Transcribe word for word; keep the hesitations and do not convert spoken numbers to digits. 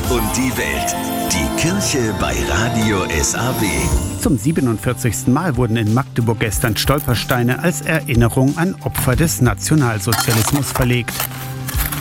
und die Welt. Die Kirche bei Radio S A W. Zum siebenundvierzigsten Mal wurden in Magdeburg gestern Stolpersteine als Erinnerung an Opfer des Nationalsozialismus verlegt.